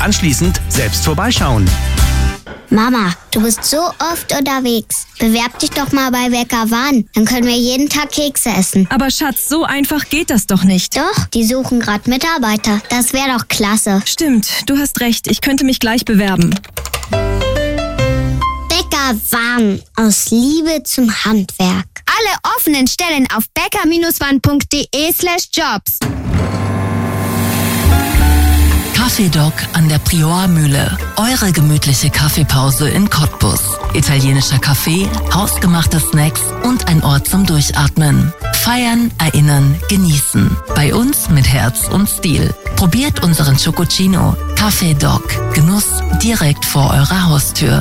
anschließend selbst vorbeischauen. Mama, du bist so oft unterwegs. Bewerb dich doch mal bei Bäcker Wahn. Dann können wir jeden Tag Kekse essen. Aber Schatz, so einfach geht das doch nicht. Doch, die suchen gerade Mitarbeiter. Das wäre doch klasse. Stimmt, du hast recht. Ich könnte mich gleich bewerben. Bäcker Wahn. Aus Liebe zum Handwerk. Alle offenen Stellen auf bäcker-wahn.de/jobs. Kaffeedoc an der Priormühle. Eure gemütliche Kaffeepause in Cottbus. Italienischer Kaffee, hausgemachte Snacks und ein Ort zum Durchatmen. Feiern, erinnern, genießen. Bei uns mit Herz und Stil. Probiert unseren Chococino. Kaffeedoc. Genuss direkt vor eurer Haustür.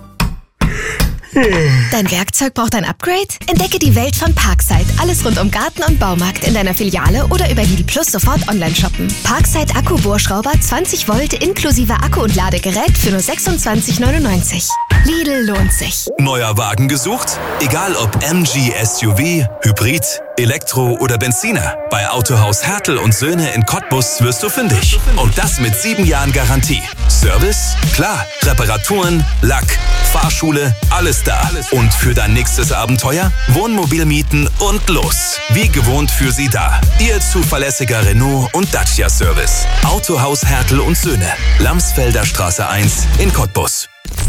Dein Werkzeug braucht ein Upgrade? Entdecke die Welt von Parkside. Alles rund um Garten und Baumarkt in deiner Filiale oder über Lidl Plus sofort online shoppen. Parkside Akku-Bohrschrauber 20 Volt inklusive Akku und Ladegerät für nur 26,99. Lidl lohnt sich. Neuer Wagen gesucht? Egal ob MG, SUV, Hybrid, Elektro oder Benziner. Bei Autohaus Hertel und Söhne in Cottbus wirst du fündig. Und das mit 7 Jahren Garantie. Service? Klar. Reparaturen, Lack, Fahrschule, alles da. Und für dein nächstes Abenteuer? Wohnmobil mieten und los. Wie gewohnt für Sie da. Ihr zuverlässiger Renault und Dacia Service. Autohaus Hertel und Söhne. Lamsfelder Straße 1 in Cottbus.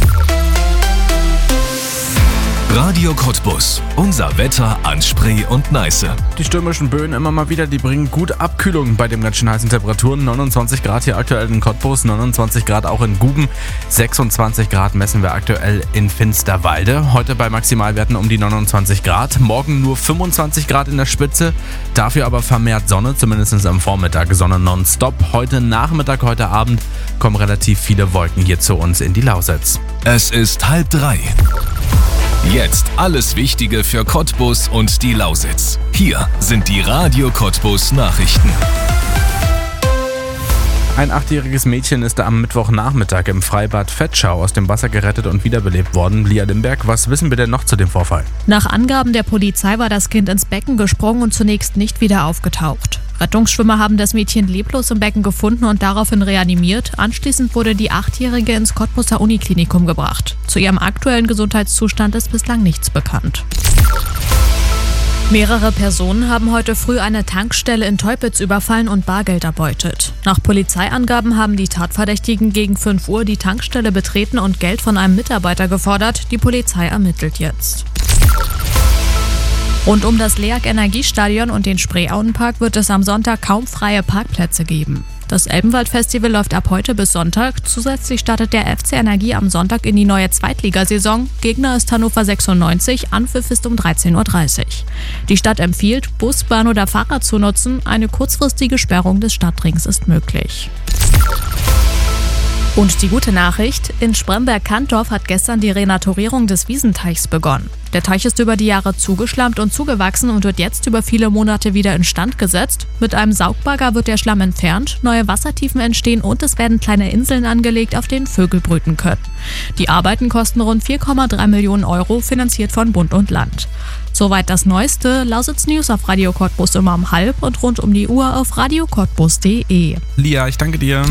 Radio Cottbus. Unser Wetter an Spree und Neiße. Die stürmischen Böen immer mal wieder, die bringen gut Abkühlung bei den ganz schön heißen Temperaturen. 29 Grad hier aktuell in Cottbus, 29 Grad auch in Guben, 26 Grad messen wir aktuell in Finsterwalde. Heute bei Maximalwerten um die 29 Grad, morgen nur 25 Grad in der Spitze, dafür aber vermehrt Sonne, zumindest am Vormittag, Sonne nonstop. Heute Nachmittag, heute Abend kommen relativ viele Wolken hier zu uns in die Lausitz. Es ist 2:30. Jetzt alles Wichtige für Cottbus und die Lausitz. Hier sind die Radio Cottbus Nachrichten. Ein 8-jähriges Mädchen ist am Mittwochnachmittag im Freibad Vetschau aus dem Wasser gerettet und wiederbelebt worden. Lia Limberg, was wissen wir denn noch zu dem Vorfall? Nach Angaben der Polizei war das Kind ins Becken gesprungen und zunächst nicht wieder aufgetaucht. Rettungsschwimmer haben das Mädchen leblos im Becken gefunden und daraufhin reanimiert. Anschließend wurde die 8-Jährige ins Cottbuser Uniklinikum gebracht. Zu ihrem aktuellen Gesundheitszustand ist bislang nichts bekannt. Mehrere Personen haben heute früh eine Tankstelle in Teupitz überfallen und Bargeld erbeutet. Nach Polizeiangaben haben die Tatverdächtigen gegen 5 Uhr die Tankstelle betreten und Geld von einem Mitarbeiter gefordert. Die Polizei ermittelt jetzt. Rund um das LEAG Energiestadion und den Spreeauenpark wird es am Sonntag kaum freie Parkplätze geben. Das Elbenwald-Festival läuft ab heute bis Sonntag. Zusätzlich startet der FC Energie am Sonntag in die neue Zweitligasaison. Gegner ist Hannover 96, Anpfiff ist um 13:30 Uhr. Die Stadt empfiehlt, Bus, Bahn oder Fahrrad zu nutzen. Eine kurzfristige Sperrung des Stadtrings ist möglich. Und die gute Nachricht, in Spremberg-Kantdorf hat gestern die Renaturierung des Wiesenteichs begonnen. Der Teich ist über die Jahre zugeschlammt und zugewachsen und wird jetzt über viele Monate wieder instand gesetzt. Mit einem Saugbagger wird der Schlamm entfernt, neue Wassertiefen entstehen und es werden kleine Inseln angelegt, auf denen Vögel brüten können. Die Arbeiten kosten rund 4,3 Millionen Euro, finanziert von Bund und Land. Soweit das Neueste. Lausitz News auf Radio Cottbus immer um 12:30 und rund um die Uhr auf radiocottbus.de. Lia, ich danke dir.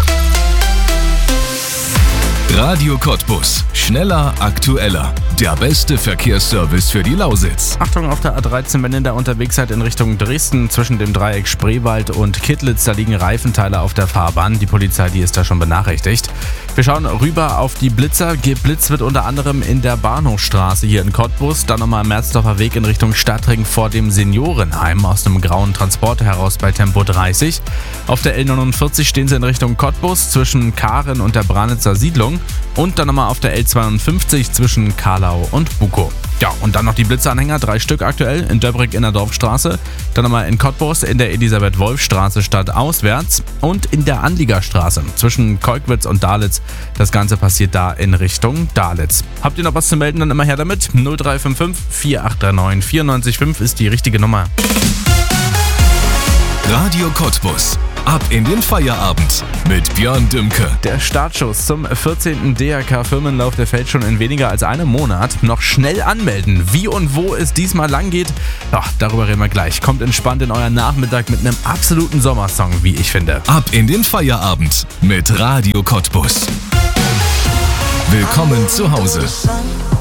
Radio Cottbus. Schneller, aktueller. Der beste Verkehrsservice für die Lausitz. Achtung auf der A13, wenn ihr da unterwegs seid in Richtung Dresden, zwischen dem Dreieck Spreewald und Kittlitz, da liegen Reifenteile auf der Fahrbahn. Die Polizei, die ist da schon benachrichtigt. Wir schauen rüber auf die Blitzer. Geblitzt wird unter anderem in der Bahnhofstraße hier in Cottbus. Dann nochmal am Merzdorfer Weg in Richtung Stadtring vor dem Seniorenheim aus einem grauen Transporter heraus bei Tempo 30. Auf der L49 stehen sie in Richtung Cottbus zwischen Karen und der Branitzer Siedlung. Und dann nochmal auf der L52 zwischen Karlau und Bukow. Ja, und dann noch die Blitzeranhänger, 3 Stück aktuell in Döbrick in der Dorfstraße, dann nochmal in Cottbus in der Elisabeth-Wolf-Straße stadtauswärts und in der Anliegerstraße zwischen Kolkwitz und Dalitz. Das Ganze passiert da in Richtung Dalitz. Habt ihr noch was zu melden, dann immer her damit. 0355 4839 94,5 ist die richtige Nummer. Radio Cottbus. Ab in den Feierabend mit Björn Dümke. Der Startschuss zum 14. DRK-Firmenlauf, der fällt schon in weniger als einem Monat. Noch schnell anmelden, wie und wo es diesmal lang geht. Doch, darüber reden wir gleich. Kommt entspannt in euren Nachmittag mit einem absoluten Sommersong, wie ich finde. Ab in den Feierabend mit Radio Cottbus. Willkommen zu Hause.